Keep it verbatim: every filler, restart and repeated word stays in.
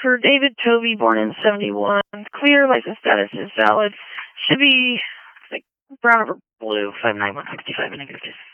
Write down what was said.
For David Toby, born in seventy-one, clear, license status is valid. Should be like brown over blue, five nine one sixty-five, negative two.